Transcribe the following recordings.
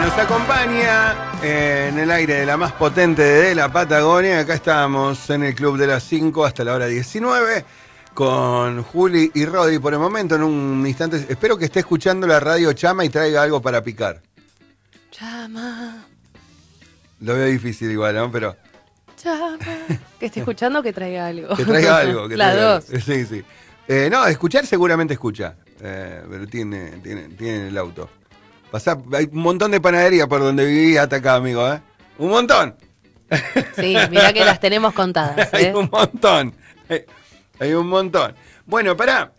Nos acompaña en el aire de la más potente de la Patagonia. Acá estamos en el Club de las 5 hasta la hora 19 con Juli y Rodi. Por el momento, en un instante, espero que esté escuchando la radio Chama y traiga algo para picar. Chama. Lo veo difícil igual, ¿no? Pero... Chama. Que esté escuchando, que traiga algo. Que traiga algo. Las dos. Sí, sí. No, escuchar seguramente escucha, pero tiene el auto. Hay un montón de panadería por donde viví hasta acá, amigo, ¿eh? ¡Un montón! Sí, mirá que las tenemos contadas, ¿eh? Hay un montón. Hay un montón. Bueno, pará.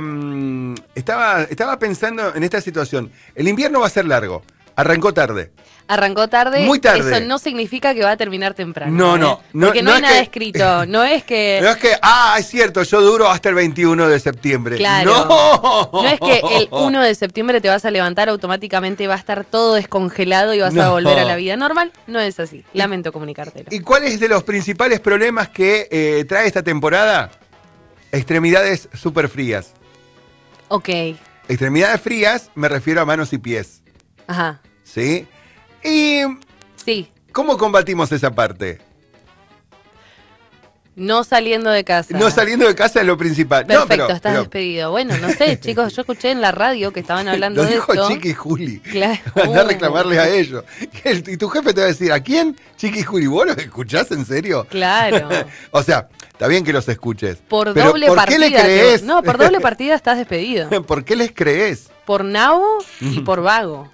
Estaba pensando en esta situación. El invierno va a ser largo. Arrancó tarde. Arrancó tarde. Muy tarde. Eso no significa que va a terminar temprano. No. Porque no hay nada que, escrito. No es que... No es que, es cierto, yo duro hasta el 21 de septiembre. Claro. No es que el 1 de septiembre te vas a levantar, automáticamente va a estar todo descongelado y vas a volver a la vida normal. No es así. Lamento comunicártelo. ¿Y cuál es de los principales problemas que trae esta temporada? Extremidades súper frías. Ok. Extremidades frías, me refiero a manos y pies. Ajá. ¿Sí? Y... Sí. ¿Cómo combatimos esa parte? No saliendo de casa. No saliendo de casa es lo principal. Perfecto, estás despedido. Bueno, no sé, chicos, yo escuché en la radio que estaban hablando de esto. Lo dijo Chiqui y Juli. Claro. Andá a reclamarles a ellos. Y tu jefe te va a decir, ¿a quién? Chiqui y Juli, ¿vos los escuchás en serio? Claro. O sea, está bien que los escuches. Por doble partida. ¿Por qué le crees? No, por doble partida estás despedido. ¿Por qué les crees? Por nabo y por vago.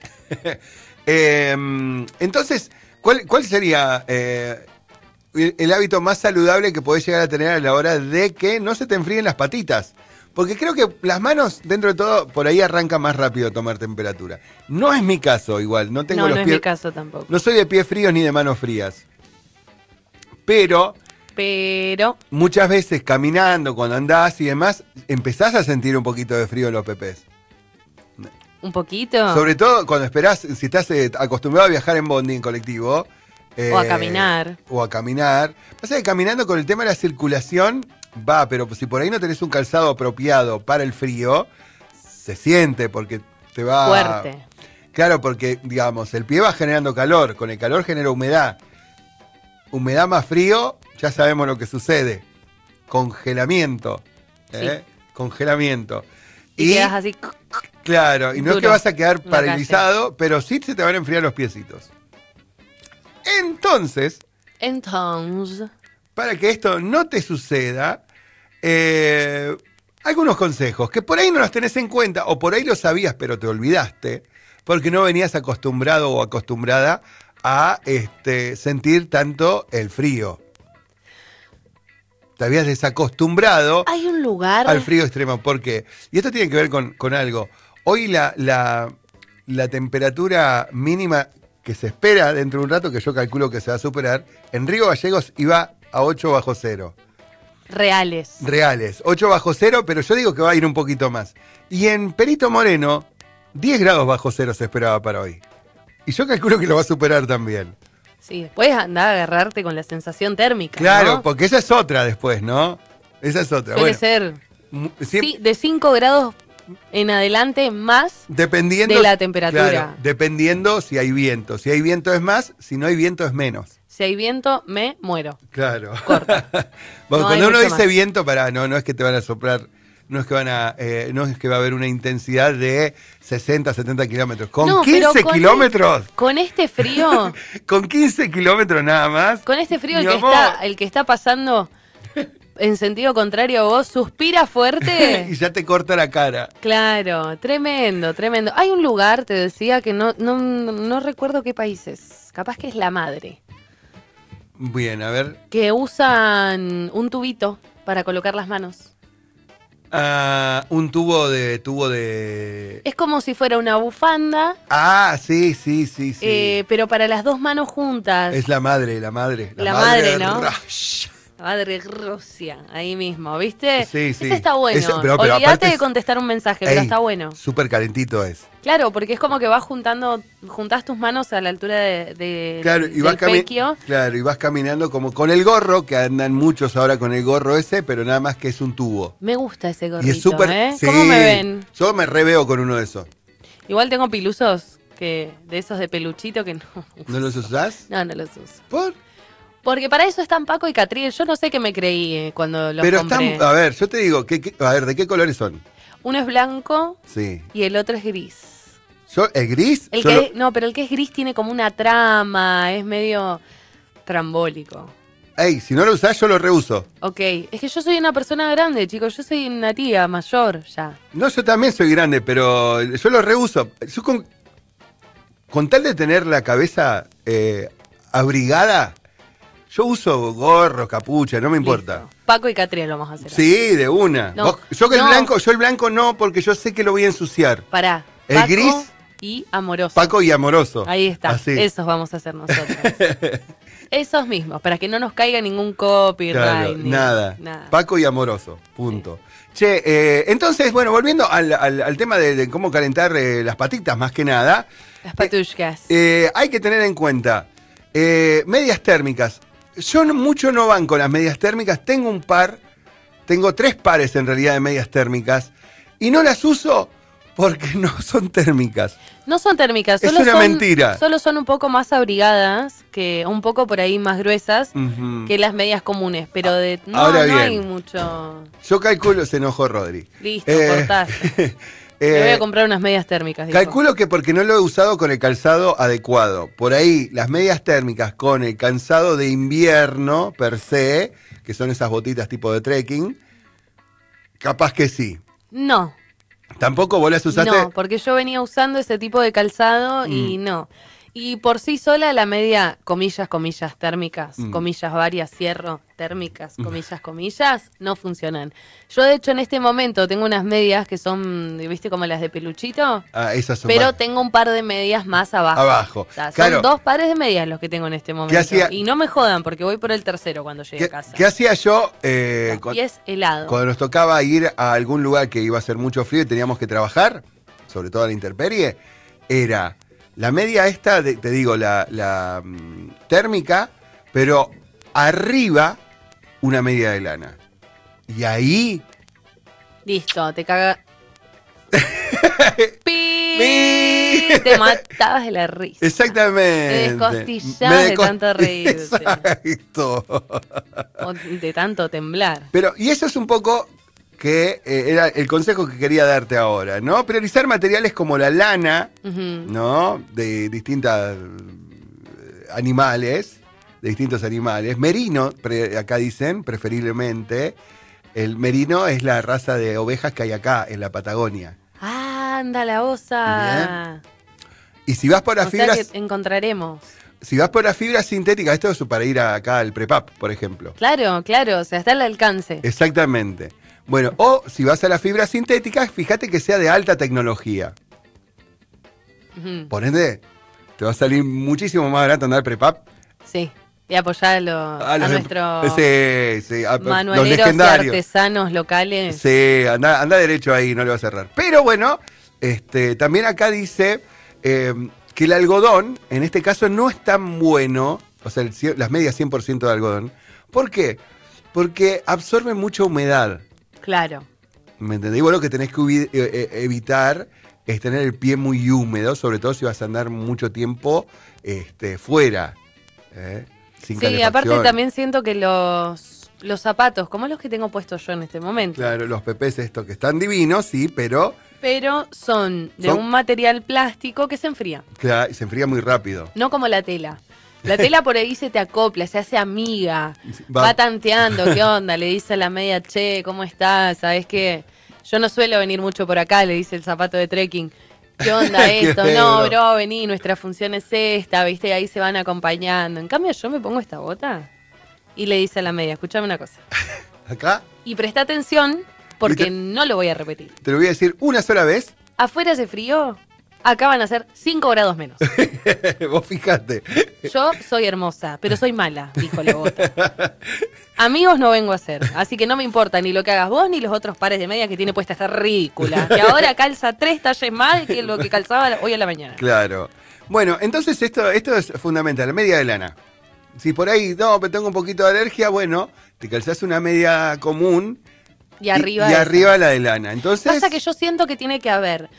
Entonces, ¿cuál sería el hábito más saludable que podés llegar a tener a la hora de que no se te enfríen las patitas? Porque creo que las manos, dentro de todo, por ahí arranca más rápido a tomar temperatura. No es mi caso igual, no tengo los pies... No es mi caso tampoco. No soy de pies fríos ni de manos frías. Pero muchas veces caminando, cuando andás y demás, empezás a sentir un poquito de frío en los pepés. ¿Un poquito? Sobre todo cuando esperás, si estás acostumbrado a viajar en bondi, en colectivo. O a caminar. Pasa que caminando con el tema de la circulación, pero si por ahí no tenés un calzado apropiado para el frío, se siente porque te va... Fuerte. Claro, porque, digamos, el pie va generando calor, con el calor genera humedad. Humedad más frío, ya sabemos lo que sucede. Congelamiento. Sí. Congelamiento. Y quedas así... Claro, y no es que vas a quedar paralizado, pero sí se te van a enfriar los piecitos. Entonces, para que esto no te suceda, algunos consejos que por ahí no los tenés en cuenta, o por ahí los sabías pero te olvidaste, porque no venías acostumbrado o acostumbrada a sentir tanto el frío. Te habías desacostumbrado hay un lugar al frío extremo. ¿Por qué? Y esto tiene que ver con algo. Hoy la temperatura mínima que se espera dentro de un rato, que yo calculo que se va a superar, en Río Gallegos iba a 8 bajo cero. Reales. 8 bajo cero, pero yo digo que va a ir un poquito más. Y en Perito Moreno, 10 grados bajo cero se esperaba para hoy. Y yo calculo que lo va a superar también. Sí, después andar a agarrarte con la sensación térmica. Claro, ¿no? porque esa es otra después, ¿no? Esa es otra. Suele ser sí, de 5 grados en adelante más dependiendo de la temperatura. Claro, dependiendo si hay viento. Si hay viento es más, si no hay viento es menos. Si hay viento, me muero. Claro. Corta. Bueno, no cuando uno dice más. viento, no es que te van a soplar, no es que va a haber una intensidad de 60, 70 kilómetros. Con 15 kilómetros. Con este frío. Con 15 kilómetros nada más. Con este frío, el que está pasando en sentido contrario a vos, suspira fuerte. Y ya te corta la cara. Claro, tremendo. Hay un lugar, te decía, que no recuerdo qué país es. Capaz que es la madre. Bien, a ver. Que usan un tubito para colocar las manos. Un tubo de... Es como si fuera una bufanda. Sí. Pero para las dos manos juntas. Es la madre. La madre, ¿no? Rush. La madre Rusia, ahí mismo, ¿viste? Sí. Ese está bueno. Pero olvídate de contestar un mensaje, pero está bueno. Súper calentito es. Claro, porque es como que vas juntás tus manos a la altura del pequio. Claro, y vas caminando como con el gorro, que andan muchos ahora con el gorro ese, pero nada más que es un tubo. Me gusta ese gorrito, y es súper, ¿eh? ¿Cómo me ven? Yo me reveo con uno de esos. Igual tengo pilusos de esos de peluchito que no. ¿No los usás? No los uso. ¿Por? Porque para eso están Paco y Catriel. Yo no sé qué me creí cuando los Pero compré. están, a ver, yo te digo, a ver, ¿de qué colores son? Uno es blanco Sí. y el otro es gris. ¿El gris? No, pero el que es gris tiene como una trama, es medio trambólico. Ey, si no lo usás, yo lo reuso. Ok, es que yo soy una persona grande, chicos. Yo soy una tía mayor ya. No, yo también soy grande, pero yo lo reuso. Yo con tal de tener la cabeza abrigada, yo uso gorro, capucha, no me importa. Listo. Paco y Catriel vamos a hacer. Sí, de una. No, Yo el blanco no, porque yo sé que lo voy a ensuciar. Pará. El Paco gris y amoroso. Paco y amoroso. Ahí está. Así. Esos vamos a hacer nosotros. Esos mismos, para que no nos caiga ningún copyright. Claro, nada. Paco y amoroso, punto. Sí. Che, entonces, bueno, volviendo al tema de cómo calentar las patitas, más que nada. Las patushkas. Hay que tener en cuenta medias térmicas. Yo mucho no banco las medias térmicas. Tengo 3 pares en realidad de medias térmicas y no las uso porque no son térmicas. No son térmicas. Es una mentira. Solo son un poco más abrigadas, que un poco por ahí más gruesas que las medias comunes. Pero no hay mucho. Yo calculo, se enojó Rodri. Listo, cortaste. Me voy a comprar unas medias térmicas. Calculo que porque no lo he usado con el calzado adecuado. Por ahí, las medias térmicas con el calzado de invierno per se, que son esas botitas tipo de trekking, capaz que sí. No. ¿Tampoco vos las usaste? No, porque yo venía usando ese tipo de calzado y no. Y por sí sola la media, comillas, térmicas, comillas varias, cierro, térmicas, comillas, no funcionan. Yo de hecho en este momento tengo unas medias que son, ¿viste? Como las de peluchito. Ah, esas son pero tengo un par de medias más abajo. O sea, son 2 pares de medias los que tengo en este momento. Y no me jodan porque voy por el tercero cuando llegue a casa. ¿Qué hacía yo? Pies helados. Cuando nos tocaba ir a algún lugar que iba a hacer mucho frío y teníamos que trabajar, sobre todo a la intemperie, era la media esta, te digo, la térmica, pero arriba una media de lana. Y ahí... Listo, te caga... ¡Pi! Te matabas de la risa. Exactamente. Te descostillabas de tanto reírte. Exacto. O de tanto temblar. Pero, y eso es un poco que era el consejo que quería darte ahora, ¿no? Priorizar materiales como la lana, ¿no? De distintas animales, de distintos animales. Merino, acá dicen, preferiblemente. El merino es la raza de ovejas que hay acá, en la Patagonia. ¡Ah, anda la osa! Bien. Y si vas por las fibras... sea que encontraremos. Si vas por las fibras sintéticas, esto es para ir acá al Prepap, por ejemplo. Claro, o sea, está al alcance. Exactamente. Bueno, o si vas a las fibras sintéticas, fíjate que sea de alta tecnología. Por ende, te va a salir muchísimo más barato andar Prepap. Sí, y apoyarlo a nuestros manualeros los y artesanos locales. Sí, anda derecho ahí, no le va a cerrar. Pero bueno, también acá dice que el algodón, en este caso, no es tan bueno, o sea, las medias 100% de algodón. ¿Por qué? Porque absorbe mucha humedad. Claro. ¿Me entendés? Y vos lo que tenés que evitar es tener el pie muy húmedo, sobre todo si vas a andar mucho tiempo fuera, sin calefacción. Sí, aparte también siento que los zapatos, como los que tengo puestos yo en este momento. Claro, los pepes estos que están divinos, sí, pero son de un material plástico que se enfría. Claro, y se enfría muy rápido. No como la tela. La tela por ahí se te acopla, se hace amiga, va tanteando, ¿qué onda? Le dice a la media, che, ¿cómo estás? ¿Sabés qué? Yo no suelo venir mucho por acá, le dice el zapato de trekking. ¿Qué onda esto? No, bro, vení, nuestra función es esta, ¿viste? Y ahí se van acompañando. En cambio, yo me pongo esta bota y le dice a la media, escúchame una cosa. ¿Acá? Y presta atención porque no lo voy a repetir. Te lo voy a decir una sola vez. Afuera hace frío. Acá van a ser 5 grados menos. Vos fijate. Yo soy hermosa, pero soy mala, dijo la bota. Amigos no vengo a hacer, así que no me importa ni lo que hagas vos ni los otros pares de medias que tiene puesta esta ridícula. Que ahora calza 3 talles más que lo que calzaba hoy a la mañana. Claro. Bueno, entonces esto es fundamental, la media de lana. Si por ahí, no, pero tengo un poquito de alergia, bueno, te calzás una media común y arriba la de lana. Entonces, pasa que yo siento que tiene que haber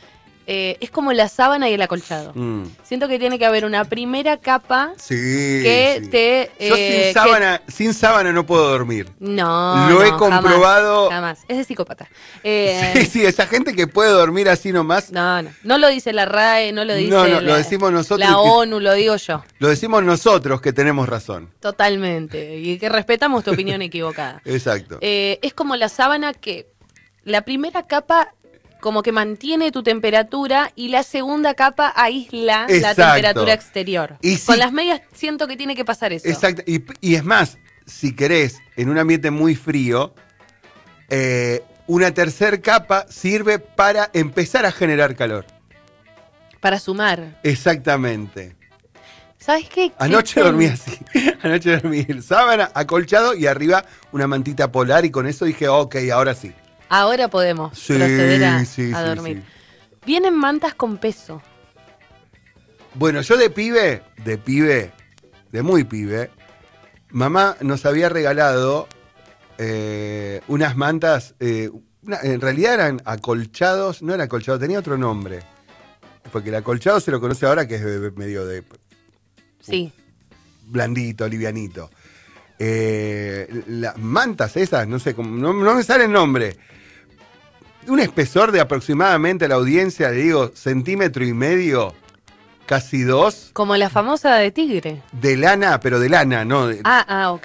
es como la sábana y el acolchado. Siento que tiene que haber una primera capa que te... Yo sin sábana no puedo dormir. No, Lo he comprobado. Jamás. Es de psicópata. Sí, esa gente que puede dormir así nomás. No lo dice la RAE, no lo dice lo decimos nosotros. La ONU, lo digo yo. Lo decimos nosotros que tenemos razón. Totalmente. Y que respetamos tu opinión equivocada. Exacto. Es como la sábana que la primera capa como que mantiene tu temperatura y la segunda capa aísla la temperatura exterior. Y con las medias siento que tiene que pasar eso. Exacto. Y es más, si querés, en un ambiente muy frío, una tercer capa sirve para empezar a generar calor. Para sumar. Exactamente. ¿Sabes qué? Anoche dormí así. Anoche dormí sábana, acolchado y arriba una mantita polar y con eso dije, ok, ahora sí. Ahora podemos proceder a dormir. Sí. Vienen mantas con peso. Bueno, yo de muy pibe, mamá nos había regalado unas mantas, en realidad eran acolchados, no era acolchado, tenía otro nombre. Porque el acolchado se lo conoce ahora que es medio de... Sí. Blandito, livianito. Las mantas esas, no sé, no me sale el nombre. Un espesor de aproximadamente a la audiencia, le digo, 1,5 centímetros, casi 2. Como la famosa de tigre. De lana, pero de lana, ¿no? Ok.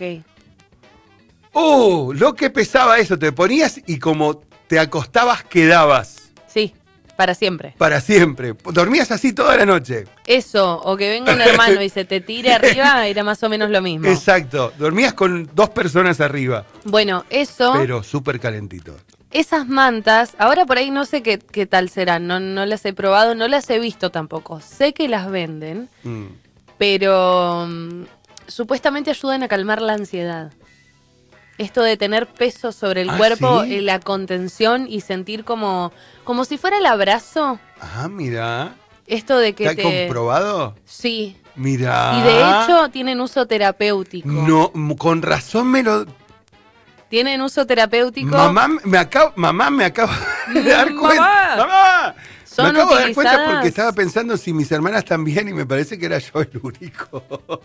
Lo que pesaba eso, te ponías y como te acostabas, quedabas. Sí, para siempre. Para siempre. Dormías así toda la noche. Eso, o que venga un hermano y se te tire arriba, era más o menos lo mismo. Exacto, dormías con 2 personas arriba. Bueno, eso... Pero súper calentito. Esas mantas, ahora por ahí no sé qué tal serán, no las he probado, no las he visto tampoco. Sé que las venden, pero supuestamente ayudan a calmar la ansiedad. Esto de tener peso sobre el cuerpo, ¿sí? La contención y sentir como si fuera el abrazo. Mira. Esto de que ¿Está comprobado? Sí. Mira. Y de hecho tienen uso terapéutico. No, con razón me lo... Tienen uso terapéutico. Mamá me acabo de dar cuenta. ¡Mamá! Me acabo de dar cuenta porque estaba pensando si mis hermanas también y me parece que era yo el único.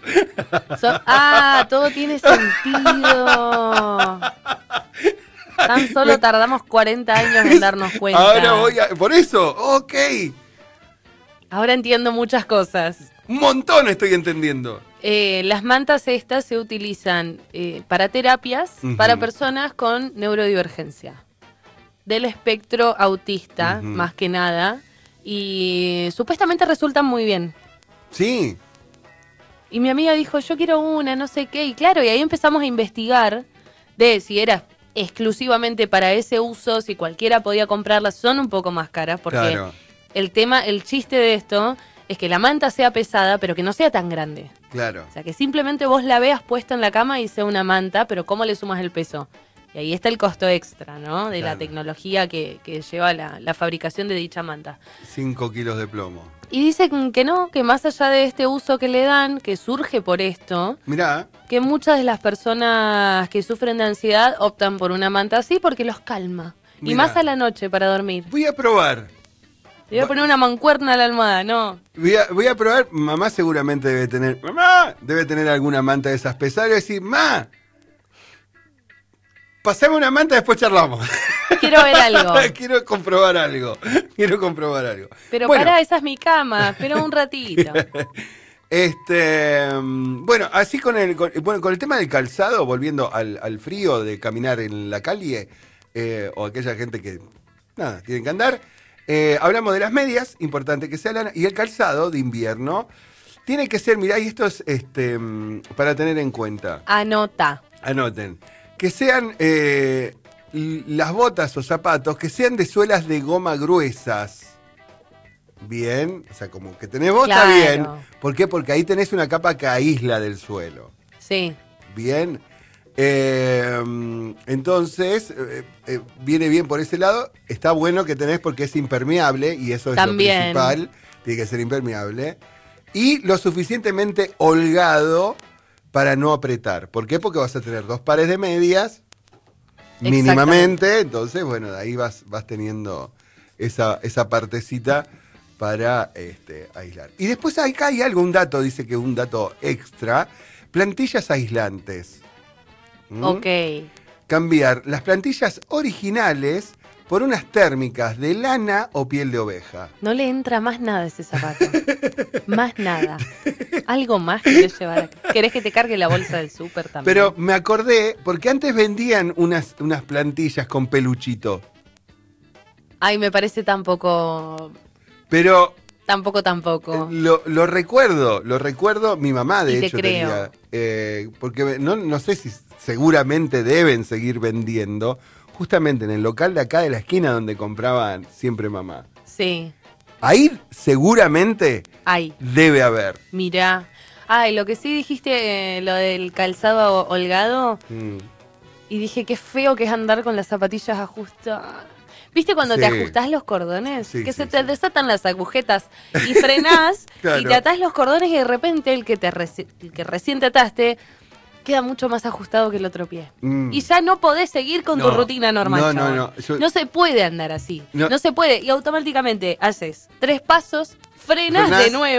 Todo tiene sentido. Tan solo tardamos 40 años en darnos cuenta. Ahora por eso, ok. Ahora entiendo muchas cosas. Un montón estoy entendiendo. Las mantas estas se utilizan para terapias para personas con neurodivergencia. Del espectro autista, más que nada. Y supuestamente resultan muy bien. Sí. Y mi amiga dijo, yo quiero una, no sé qué. Y claro, y ahí empezamos a investigar de si era exclusivamente para ese uso, si cualquiera podía comprarlas. Son un poco más caras porque el chiste de esto es que la manta sea pesada, pero que no sea tan grande. Claro. O sea, que simplemente vos la veas puesta en la cama y sea una manta, pero ¿cómo le sumas el peso? Y ahí está el costo extra, ¿no? De la tecnología que lleva la fabricación de dicha manta. 5 kilos de plomo. Y dicen que no, que más allá de este uso que le dan, que surge por esto, mirá, que muchas de las personas que sufren de ansiedad optan por una manta así porque los calma. Mirá. Y más a la noche para dormir. Voy a probar. Te voy a poner una mancuerna a la almohada, ¿no? Voy a probar. Mamá seguramente debe tener. Mamá debe tener alguna manta de esas pesadas. Y decir, ¡ma! Pasame una manta y después charlamos. Quiero ver algo. Quiero comprobar algo. Pero bueno. Esa es mi cama. Espera un ratito. Bueno, así con el tema del calzado, volviendo al frío de caminar en la calle, o aquella gente que, tienen que andar, hablamos de las medias, importante que sea lana, y el calzado de invierno tiene que ser, mirá, y esto es para tener en cuenta. Anoten. Que sean las botas o zapatos, que sean de suelas de goma gruesas. Bien, o sea, como que tenés vos, está bien. ¿Por qué? Porque ahí tenés una capa que aísla del suelo. Sí. Bien. Entonces, viene bien por ese lado. Está bueno que tenés porque es impermeable y eso es también lo principal. Tiene que ser impermeable. Y lo suficientemente holgado para no apretar. ¿Por qué? Porque vas a tener 2 pares de medias mínimamente. Entonces, bueno, de ahí vas teniendo esa partecita para aislar. Y después acá hay algo, un dato, dice que un dato extra, plantillas aislantes. Ok. Cambiar las plantillas originales por unas térmicas de lana o piel de oveja. No le entra más nada a ese zapato. Más nada. Algo más querés llevar. ¿Querés que te cargue la bolsa del súper también? Pero me acordé, porque antes vendían unas plantillas con peluchito. Ay, me parece tampoco. Pero Tampoco. lo recuerdo, mi mamá de Y te hecho creo. tenía. Porque no sé si seguramente deben seguir vendiendo, justamente en el local de acá de la esquina donde compraban siempre mamá. Sí. Ahí seguramente Ay, debe haber. mirá. Ay, lo que sí dijiste, lo del calzado holgado, Mm. y dije, qué feo que es andar con las zapatillas ajustadas. ¿Viste cuando te Sí. ajustás los cordones? Sí, que sí, se te sí. desatan las agujetas y frenás Claro. y te atás los cordones y de repente el que recién te ataste queda mucho más ajustado que el otro pie. Mm. Y ya no podés seguir con tu No. rutina normal. No, chabón. yo- No se puede andar así. No. No se puede. Y automáticamente haces 3 pasos, frenas Frenás. de nuevo.